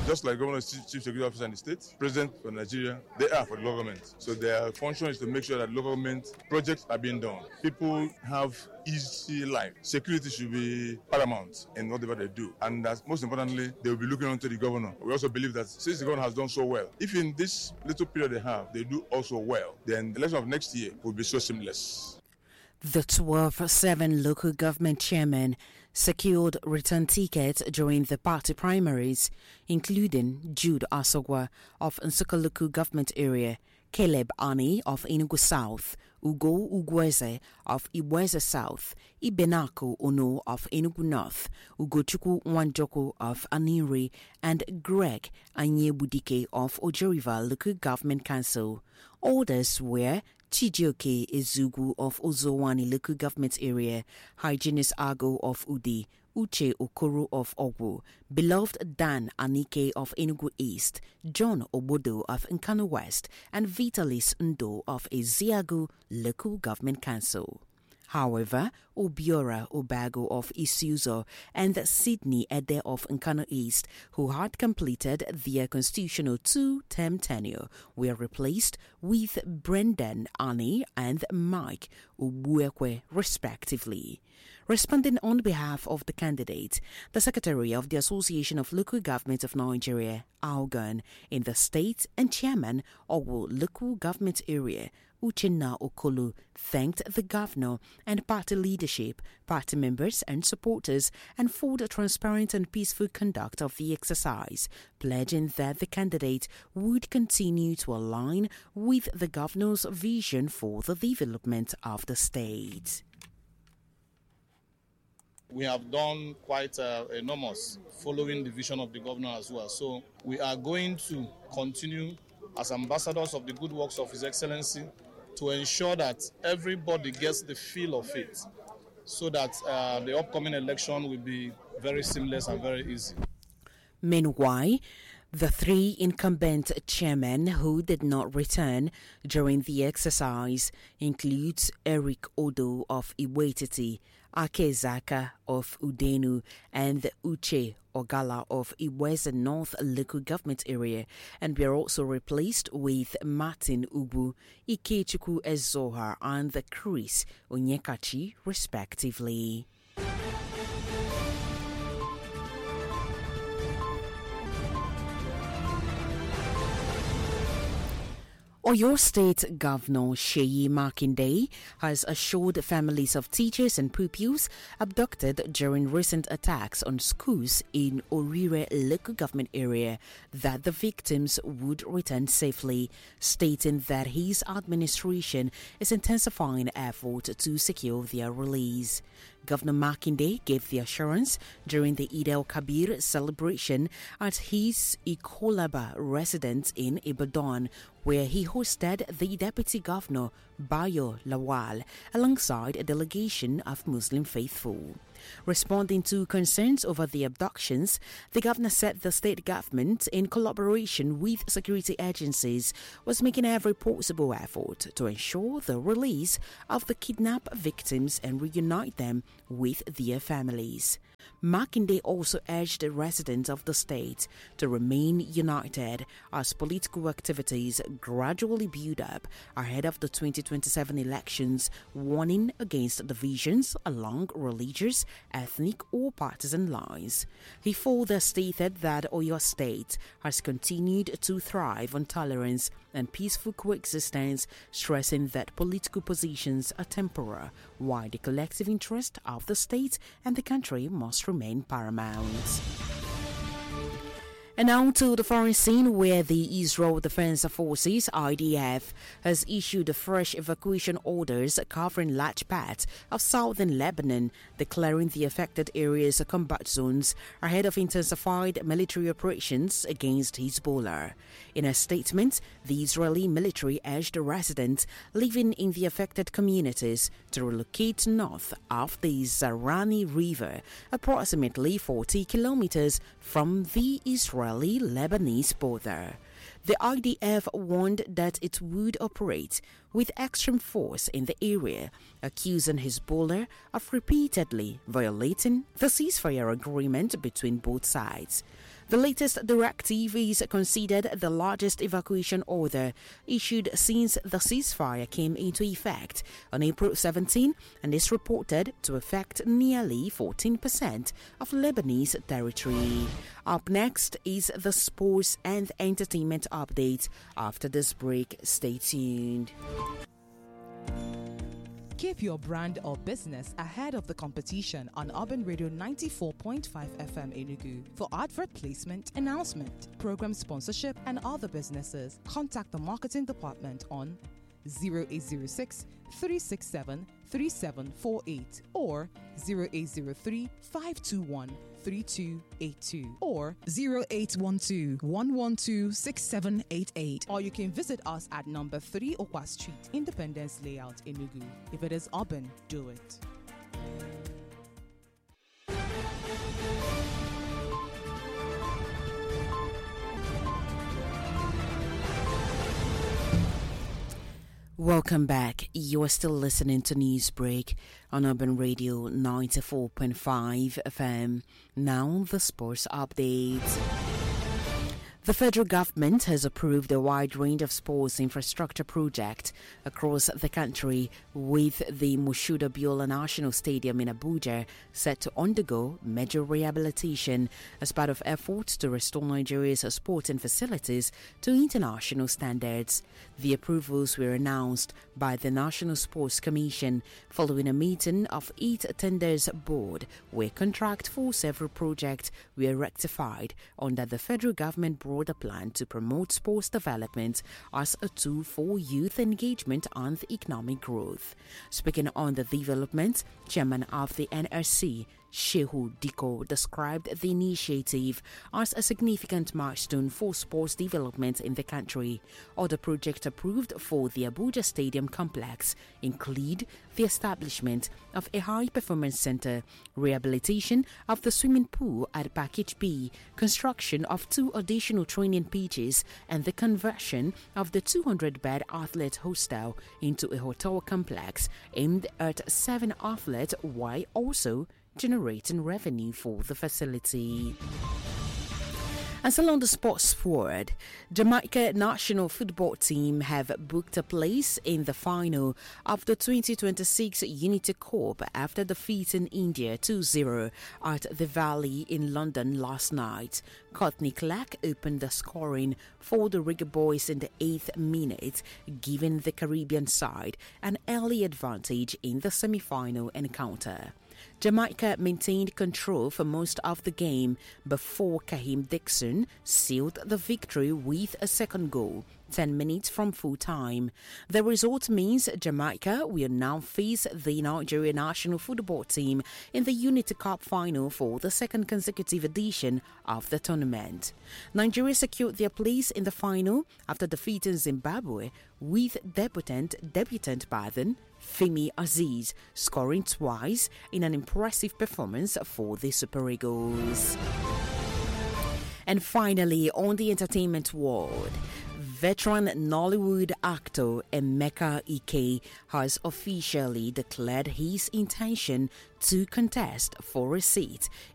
Just like governor, chief security officer in the state, president for Nigeria, they are for the government. So their function is to make sure that local government projects are being done. People have easy life. Security should be paramount in whatever they do. And that most importantly, they will be looking onto the governor. We also believe that since the governor has done so well, if in this little period they have, they do also well, then the election of next year will be so seamless. The 12-7 local government chairman secured return tickets during the party primaries, including Jude Asogwa of Nsukka local government area, Caleb Ani of Enugu South, Ugo Ugweze of Iweze South, Ibenako Ono of Enugu North, Ugochukwu Nwanjoko of Aniri, and Greg Anyebudike of Ojeriva Local Government Council. Others were Chijioke Ezugu of Ozowani Local Government Area, Hygienist Ago of Udi, Uche Okoro of Ogwu, Beloved Dan Anike of Enugu East, John Obodo of Nkanu West, and Vitalis Ndo of Eziagu Local Government Council. However, Obiora Obago of Isuzo and Sydney Ede of Nkanu East, who had completed their constitutional 2-term tenure, were replaced with Brendan Ani and Mike Ubuekwe, respectively. Responding on behalf of the candidate, the Secretary of the Association of Local Governments of Nigeria, ALGON, in the state and chairman of Local Government Area, Uchenna Okolu, thanked the governor and party leadership, party members and supporters, and for the transparent and peaceful conduct of the exercise, pledging that the candidate would continue to align with the governor's vision for the development of the state. We have done quite enormous following the vision of the governor as well. So we are going to continue as ambassadors of the good works of His Excellency to ensure that everybody gets the feel of it so that the upcoming election will be very seamless and very easy. Meanwhile, the three incumbent chairmen who did not return during the exercise includes Eric Odo of Iwetiti, Ake Zaka of Udenu, and Uche Ogala of Iweze North Local Government Area, and were also replaced with Martin Ubu, Ikechukwu Ezoha, and Chris Onyekachi, respectively. Oyo State Governor Seyi Makinde has assured families of teachers and pupils abducted during recent attacks on schools in Orire local government area that the victims would return safely, stating that his administration is intensifying efforts to secure their release. Governor Makinde gave the assurance during the Eid el-Kabir celebration at his Ikolaba residence in Ibadan, where he hosted the Deputy Governor Bayo Lawal alongside a delegation of Muslim faithful. Responding to concerns over the abductions, the governor said the state government, in collaboration with security agencies, was making every possible effort to ensure the release of the kidnapped victims and reunite them with their families. Makinde also urged the residents of the state to remain united as political activities gradually build up ahead of the 2027 elections, warning against divisions along religious, ethnic or partisan lines. He further stated that Oyo State has continued to thrive on tolerance and peaceful coexistence, stressing that political positions are temporary, while the collective interest of the state and the country must remain paramount. And now to the foreign scene, where the Israel Defense Forces (IDF) has issued fresh evacuation orders covering large parts of southern Lebanon, declaring the affected areas combat zones ahead of intensified military operations against Hezbollah. In a statement, the Israeli military urged residents living in the affected communities to relocate north of the Zarani River, approximately 40 kilometers from the Israeli-Lebanese border. the IDF warned that it would operate with extreme force in the area, accusing Hezbollah of repeatedly violating the ceasefire agreement between both sides. The latest directive is considered the largest evacuation order issued since the ceasefire came into effect on April 17 and is reported to affect nearly 14% of Lebanese territory. Up next is the sports and entertainment update. After this break, stay tuned. Keep your brand or business ahead of the competition on Urban Radio 94.5 FM Enugu. For advert placement, announcement, program sponsorship, and other businesses, contact the marketing department on 0806 367 3748 or 0803 521 3282 or 0812 112 6788, or you can visit us at number 3 Okwa Street, Independence Layout, Enugu. If it is urban, do it. Welcome back. You are still listening to Newsbreak on Urban Radio 94.5 FM. Now the sports update. The federal government has approved a wide range of sports infrastructure projects across the country, with the Moshood Abiola National Stadium in Abuja set to undergo major rehabilitation as part of efforts to restore Nigeria's sporting facilities to international standards. The approvals were announced by the National Sports Commission following a meeting of its tenders board, where contracts for several projects were rectified under the federal government a plan to promote sports development as a tool for youth engagement and economic growth. Speaking on the development, Chairman of the NRC, Shehu Diko, described the initiative as a significant milestone for sports development in the country. Other projects approved for the Abuja Stadium complex include the establishment of a high-performance center, rehabilitation of the swimming pool at Package B, construction of 2 additional training pitches, and the conversion of the 200-bed athlete hostel into a hotel complex aimed at 7 athletes, while also generating revenue for the facility. And still on the sports forward, Jamaica national football team have booked a place in the final of the 2026 Unity Cup after defeating India 2-0 at the Valley in London last night. Courtney Clark opened the scoring for the Reggae Boys in the 8th minute, giving the Caribbean side an early advantage in the semi-final encounter. Jamaica maintained control for most of the game before Kaheem Dixon sealed the victory with a second goal 10 minutes from full time. The result means Jamaica will now face the Nigeria national football team in the Unity Cup final for the second consecutive edition of the tournament. Nigeria secured their place in the final after defeating Zimbabwe, with debutant Baden Femi Aziz scoring twice in an impressive performance for the Super Eagles. And finally, on the entertainment world, veteran Nollywood actor Emeka Ike has officially declared his intention to contest for a seat